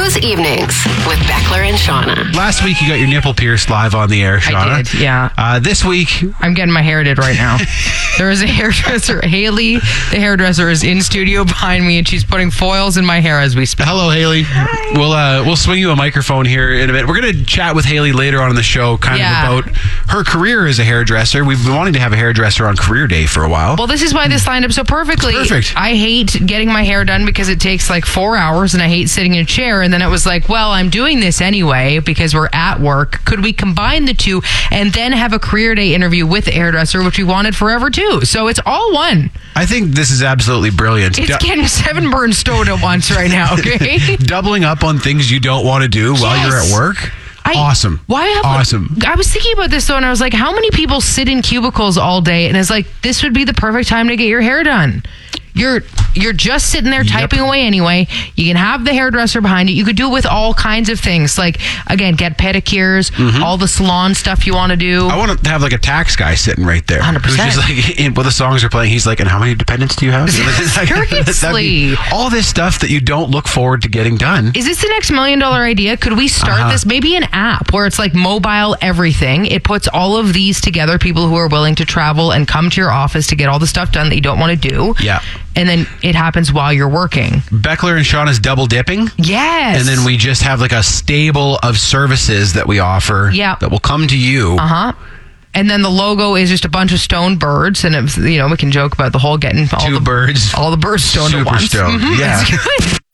Mo's Evenings with Beckler and Shauna. Last week you got your nipple pierced live on the air, Shauna. I did, yeah. This week... I'm getting my hair did right now. There is a hairdresser. Haley, the hairdresser, is in studio behind me, and she's putting foils in my hair as we speak. Hello, Haley. Hi. We'll swing you a microphone here in a bit. We're going to chat with Haley later on in the show of about her career as a hairdresser. We've been wanting to have a hairdresser on career day for a while. Well, this is why this lined up so perfectly. It's perfect. I hate getting my hair done because it takes like 4 hours, and I hate sitting in a chair. And then it was like, well, I'm doing this anyway because we're at work. Could we combine the two and then have a career day interview with the hairdresser, which we wanted forever too? So it's all one. I think this is absolutely brilliant. It's getting 7 birds stoned at once right now, okay? Doubling up on things you don't want to do while you're at work. Awesome. Awesome. I was thinking about this though, and I was like, how many people sit in cubicles all day? And it's like, this would be the perfect time to get your hair done. You're just sitting there typing away anyway. You can have the hairdresser behind you. You could do it with all kinds of things. Like, again, get pedicures, all the salon stuff you want to do. I want to have like a tax guy sitting right there. 100%. Who's just like, while the songs are playing, he's like, and how many dependents do you have? Seriously. All this stuff that you don't look forward to getting done. Is this the next $1 million idea? Could we start this? Maybe an app where it's like mobile everything. It puts all of these together, people who are willing to travel and come to your office to get all the stuff done that you don't want to do. Yeah. And then it happens while you're working. Beckler and Shauna's double dipping. Yes. And then we just have like a stable of services that we offer that will come to you. And then the logo is just a bunch of stoned birds. And, we can joke about the whole getting all the birds stoned at once. Super stoned. Yeah. That's good.